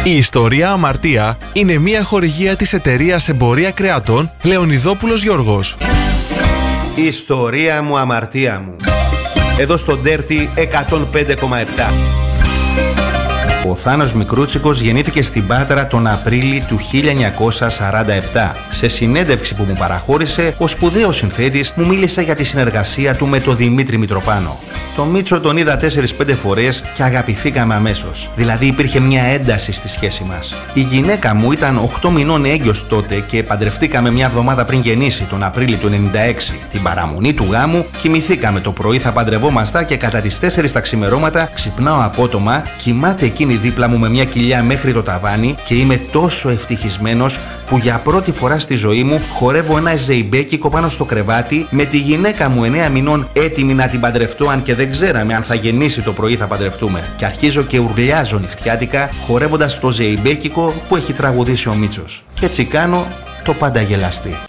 Η ιστορία Αμαρτία είναι μια χορηγία της εταιρείας εμπορία κρεατών Λεωνιδόπουλος Γιώργος. Η ιστορία μου, αμαρτία μου. Εδώ στο Dirty 105,7. Ο Θάνος Μικρούτσικος γεννήθηκε στην Πάτρα τον Απρίλη του 1947. Σε συνέντευξη που μου παραχώρησε, ο σπουδαίος συνθέτης μου μίλησε για τη συνεργασία του με τον Δημήτρη Μητροπάνο. Τον Μίτσο τον είδα 4-5 φορές και αγαπηθήκαμε αμέσως. Δηλαδή υπήρχε μια ένταση στη σχέση μας. Η γυναίκα μου ήταν 8 μηνών έγκυος τότε και παντρευτήκαμε μια εβδομάδα πριν γεννήσει, τον Απρίλη του 96. Την παραμονή του γάμου κοιμηθήκαμε το πρωί, θα παντρευόμαστα και κατά τις 4 τα ξημερώματα ξυπνάω απότομα, κοιμάται εκείνη δίπλα μου με μια κοιλιά μέχρι το ταβάνι και είμαι τόσο ευτυχισμένος που για πρώτη φορά στη ζωή μου χορεύω ένα ζεϊμπέκικο πάνω στο κρεβάτι με τη γυναίκα μου 9 μηνών έτοιμη να την παντρευτώ, αν και δεν ξέραμε αν θα γεννήσει το πρωί θα παντρευτούμε. Και αρχίζω και ουρλιάζω νυχτιάτικα χορεύοντας το ζεϊμπέκικο που έχει τραγουδήσει ο Μίτσος. Και έτσι κάνω το πάντα γελαστή.